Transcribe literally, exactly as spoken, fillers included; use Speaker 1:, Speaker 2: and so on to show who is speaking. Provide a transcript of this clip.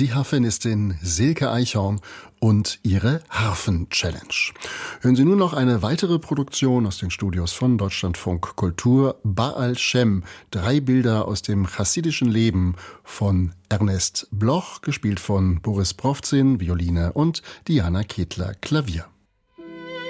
Speaker 1: die Harfenistin Silke Eichhorn und ihre Harfen-Challenge. Hören Sie nun noch eine weitere Produktion aus den Studios von Deutschlandfunk Kultur, Baal Shem, drei Bilder aus dem chassidischen Leben von Ernest Bloch, gespielt von Boris Prowzin, Violine, und Diana Ketler, Klavier.